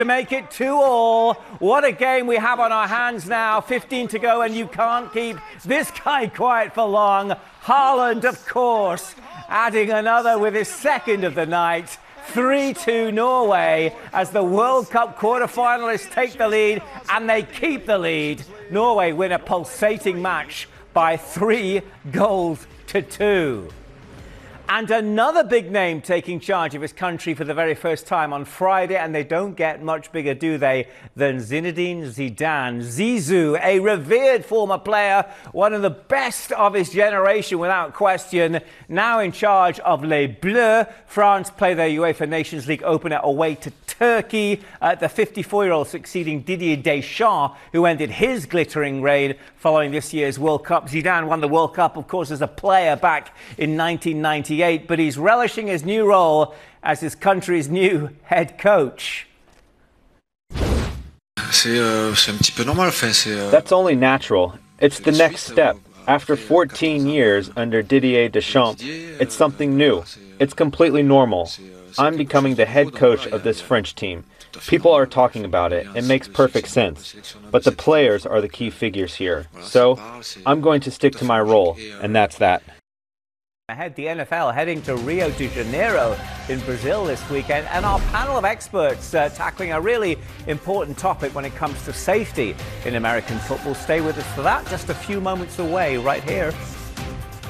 To make it 2-2. What a game we have on our hands now. 15 to go, and you can't keep this guy quiet for long. Haaland, of course, adding another with his second of the night. 3-2 Norway as the World Cup quarter-finalists take the lead, and they keep the lead. Norway win a pulsating match by 3-2. And another big name taking charge of his country for the very first time on Friday, and they don't get much bigger, do they, than Zinedine Zidane. Zizou, a revered former player, one of the best of his generation without question, now in charge of Les Bleus. France play their UEFA Nations League opener away to Turkey. The 54-year-old succeeding Didier Deschamps, who ended his glittering reign following this year's World Cup. Zidane won the World Cup, of course, as a player back in 1998. But he's relishing his new role as his country's new head coach. That's only natural. It's the next step. After 14 years under Didier Deschamps, it's something new. It's completely normal. I'm becoming the head coach of this French team. People are talking about it. It makes perfect sense. But the players are the key figures here. So I'm going to stick to my role, and that's that. Ahead, the NFL heading to Rio de Janeiro in Brazil this weekend, and our panel of experts tackling a really important topic when it comes to safety in American football. Stay with us for that, just a few moments away right here.